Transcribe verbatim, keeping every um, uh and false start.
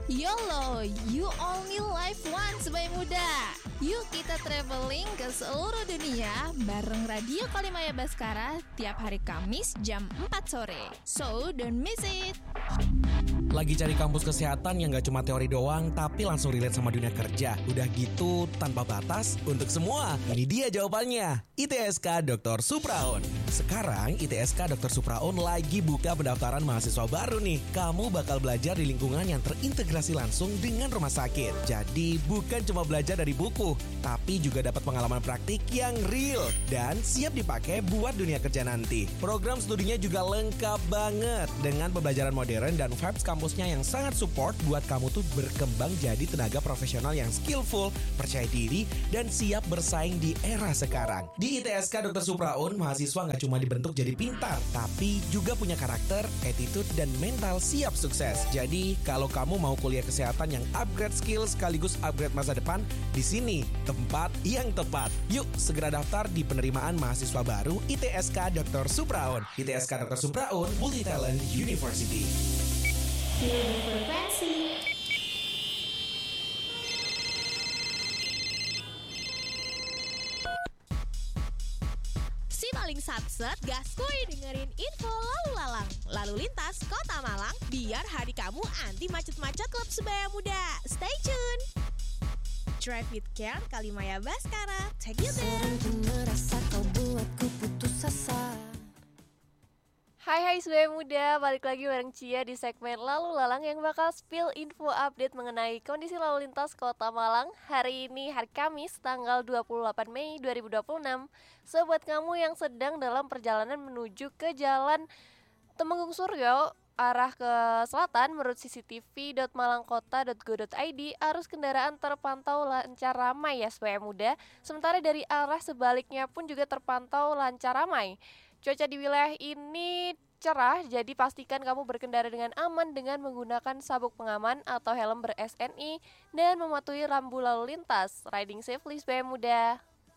YOLO, you only live once Bay Muda. Yuk kita traveling ke seluruh dunia bareng Radio Kalimaya Baskara tiap hari Kamis jam empat sore. So don't miss it. Lagi cari kampus kesehatan yang gak cuma teori doang tapi langsung relate sama dunia kerja. Udah gitu tanpa batas untuk semua. Ini dia jawabannya, I T S K dokter Supraun. Sekarang I T S K dokter Supraun lagi buka pendaftaran mahasiswa baru nih. Kamu bakal belajar di lingkungan yang terintegrasi langsung dengan rumah sakit. Jadi bukan cuma belajar dari buku, tapi juga dapat pengalaman praktik yang real dan siap dipakai buat dunia kerja nanti. Program studinya juga lengkap banget dengan pembelajaran modern dan vibes kampusnya yang sangat support buat kamu tuh berkembang jadi tenaga profesional yang skillful, percaya diri, dan siap bersaing di era sekarang. Di I T S K dokter Supraun, mahasiswa nggak cuma dibentuk jadi pintar, tapi juga punya karakter, attitude, dan mental siap sukses. Jadi kalau kamu mau kuliah kesehatan yang upgrade skill sekaligus upgrade masa depan, di sini tempat yang tepat. Yuk segera daftar di penerimaan mahasiswa baru I T S K dokter Supraun. I T S K dokter Supraun Multi Talent University. Frekuensi. Si paling satset gaskuy dengerin info lalu lalang lalu lintas Kota Malang biar hari kamu anti macet-macet klub sebaya muda. Stay tune. Drive with Care Kalimaya Baskara. Take you there. Merasa kau buatku putus asa. Hai hai sebaya muda, balik lagi bareng Cia di segmen Lalu Lalang yang bakal spill info update mengenai kondisi lalu lintas Kota Malang. Hari ini hari Kamis tanggal dua puluh delapan Mei dua ribu dua puluh enam. So buat kamu yang sedang dalam perjalanan menuju ke Jalan Temenggung Suryo arah ke selatan menurut c c t v dot malangkota dot go dot i d, arus kendaraan terpantau lancar ramai ya sebaya muda. Sementara dari arah sebaliknya pun juga terpantau lancar ramai. Cuaca di wilayah ini cerah, jadi pastikan kamu berkendara dengan aman dengan menggunakan sabuk pengaman atau helm ber-S N I dan mematuhi rambu lalu lintas. Riding safely sebaya muda.